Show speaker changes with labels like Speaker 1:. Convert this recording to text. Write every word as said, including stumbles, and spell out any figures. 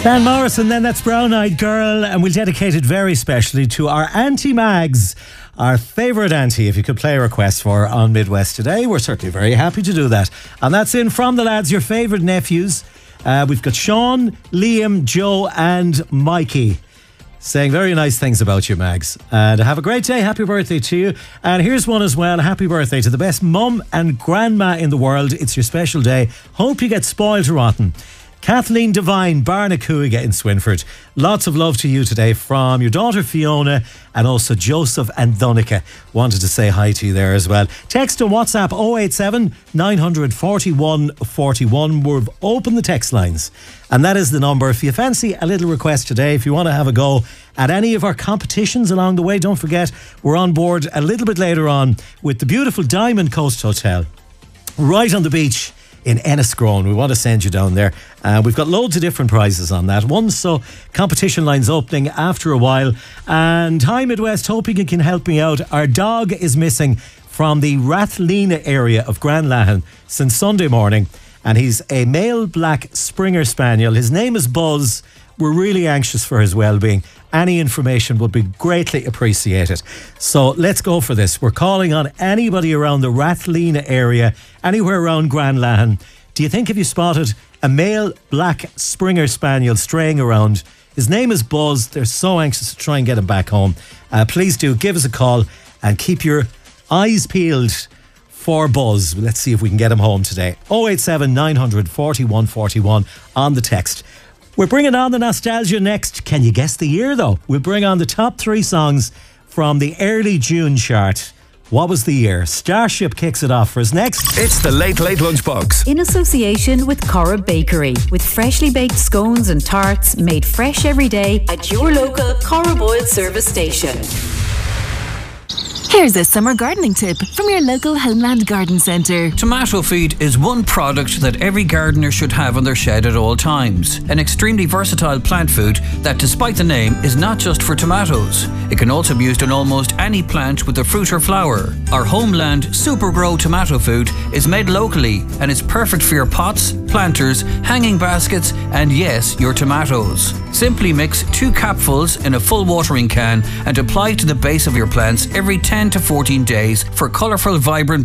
Speaker 1: Van Morrison, then that's Brown Eyed Girl, and we'll dedicate it very specially to our Auntie Mags, our favourite auntie. If you could play a request for her on Midwest Today, we're certainly very happy to do that. And that's in from the lads, your favourite nephews. Uh, we've got Sean, Liam, Joe and Mikey saying very nice things about you, Mags. And have a great day. Happy birthday to you. And here's one as well. Happy birthday to the best mum and grandma in the world. It's your special day. Hope you get spoiled rotten. Kathleen Devine, Barnacuaga in Swinford. Lots of love to you today from your daughter Fiona and also Joseph and Donica. Wanted to say hi to you there as well. Text and WhatsApp oh eight seven, nine four one, four one. We've opened the text lines and that is the number. If you fancy a little request today, if you want to have a go at any of our competitions along the way, don't forget we're on board a little bit later on with the beautiful Diamond Coast Hotel right on the beach in Enniscrone. We want to send you down there. Uh, we've got loads of different prizes on that one, so competition lines opening after a while. And hi Midwest, hoping you can help me out. Our dog is missing from the Rathleena area of Granlahan since Sunday morning, and he's a male black Springer Spaniel. His name is Buzz. We're really anxious for his well-being. Any information would be greatly appreciated. So let's go for this. We're calling on anybody around the Rathleena area, anywhere around Granlahan. Do you think if you spotted a male black Springer Spaniel straying around, his name is Buzz, they're so anxious to try and get him back home. Uh, please do give us a call and keep your eyes peeled for Buzz. Let's see if we can get him home today. oh eight seven, nine four one, four one on the text. We're bringing on the nostalgia next. Can you guess the year though? We'll bring on the top three songs from the early June chart. What was the year? Starship kicks it off for us next.
Speaker 2: It's the Late Late Lunchbox.
Speaker 3: In association with Corra Bakery, with freshly baked scones and tarts made fresh every day at your local Corra Boyle service station.
Speaker 4: Here's a summer gardening tip from your local Homeland Garden Centre.
Speaker 5: Tomato feed is one product that every gardener should have on their shed at all times. An extremely versatile plant food that, despite the name, is not just for tomatoes. It can also be used on almost any plant with a fruit or flower. Our Homeland Super Grow tomato food is made locally and is perfect for your pots, planters, hanging baskets and yes, your tomatoes. Simply mix two capfuls in a full watering can and apply to the base of your plants every ten to fourteen days for colourful, vibrant